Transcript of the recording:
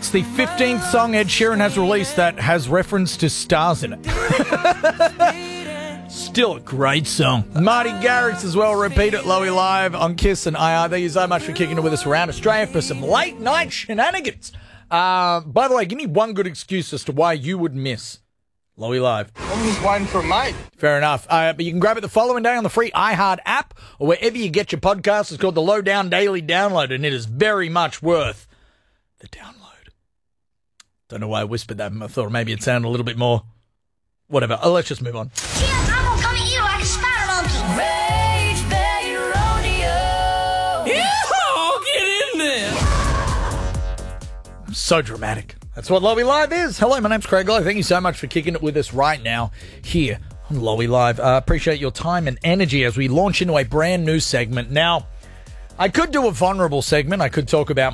It's the 15th song Ed Sheeran has released that has reference to stars in it. Still a great song. Marty Garrix as well. Repeat it, Lowy Live on Kiss and IR. Thank you so much for kicking it with us around Australia for some late night shenanigans. By the way, give me one good excuse as to why you would miss Lowy Live. I'm just waiting for a mate. Fair enough. But you can grab it the following day on the free iHeart app or wherever you get your podcasts. It's called the Lowdown Daily Download, and it is very much worth the download. Don't know why I whispered that. I thought maybe it sounded a little bit more whatever. Oh, let's just move on. I'm gonna come at you like a spider monkey. Rage, baby, rodeo. Yeah, get in there. So dramatic. That's what Lowy Live is. Hello, my name's Craig Lowe. Thank you so much for kicking it with us right now here on Lowy Live. Appreciate your time and energy as we launch into a brand new segment. Now, I could do a vulnerable segment. I could talk about